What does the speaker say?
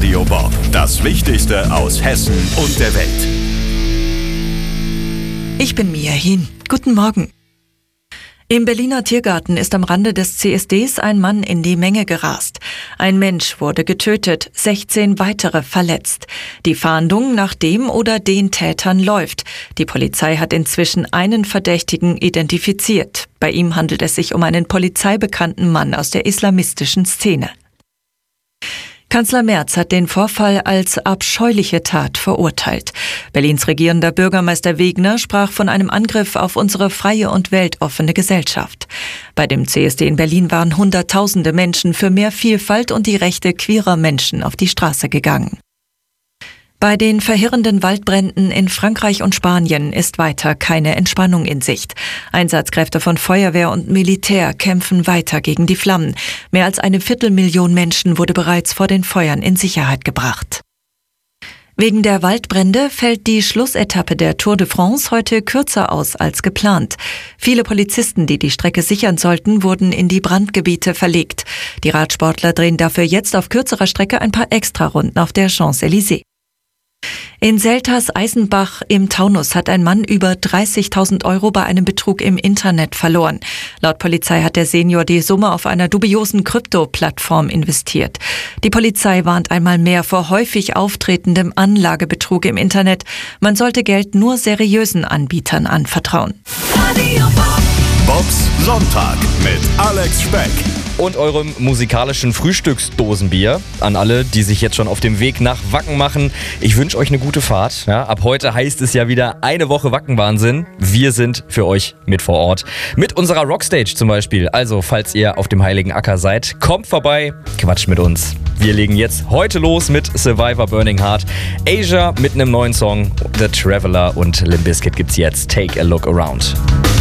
Radio Bob. Das Wichtigste aus Hessen und der Welt. Ich bin Mia Hien. Guten Morgen. Im Berliner Tiergarten ist am Rande des CSDs ein Mann in die Menge gerast. Ein Mensch wurde getötet, 16 weitere verletzt. Die Fahndung nach dem oder den Tätern läuft. Die Polizei hat inzwischen einen Verdächtigen identifiziert. Bei ihm handelt es sich um einen polizeibekannten Mann aus der islamistischen Szene. Kanzler Merz hat den Vorfall als abscheuliche Tat verurteilt. Berlins regierender Bürgermeister Wegner sprach von einem Angriff auf unsere freie und weltoffene Gesellschaft. Bei dem CSD in Berlin waren Hunderttausende Menschen für mehr Vielfalt und die Rechte queerer Menschen auf die Straße gegangen. Bei den verheerenden Waldbränden in Frankreich und Spanien ist weiter keine Entspannung in Sicht. Einsatzkräfte von Feuerwehr und Militär kämpfen weiter gegen die Flammen. Mehr als 250.000 Menschen wurde bereits vor den Feuern in Sicherheit gebracht. Wegen der Waldbrände fällt die Schlussetappe der Tour de France heute kürzer aus als geplant. Viele Polizisten, die die Strecke sichern sollten, wurden in die Brandgebiete verlegt. Die Radsportler drehen dafür jetzt auf kürzerer Strecke ein paar Extrarunden auf der Champs-Élysées. In Selters-Eisenbach im Taunus hat ein Mann über 30.000 € bei einem Betrug im Internet verloren. Laut Polizei hat der Senior die Summe auf einer dubiosen Krypto-Plattform investiert. Die Polizei warnt einmal mehr vor häufig auftretendem Anlagebetrug im Internet. Man sollte Geld nur seriösen Anbietern anvertrauen. Bobs Sonntag mit Alex Speck. Und eurem musikalischen Frühstücksdosenbier. An alle, die sich jetzt schon auf dem Weg nach Wacken machen. Ich wünsche euch eine gute Fahrt. Ja, ab heute heißt es ja wieder eine Woche Wackenwahnsinn. Wir sind für euch mit vor Ort. Mit unserer Rockstage zum Beispiel. Also, falls ihr auf dem Heiligen Acker seid, kommt vorbei, quatscht mit uns. Wir legen jetzt heute los mit Survivor Burning Heart. Asia mit einem neuen Song. The Traveler und Limp Bizkit gibt's jetzt. Take a Look Around.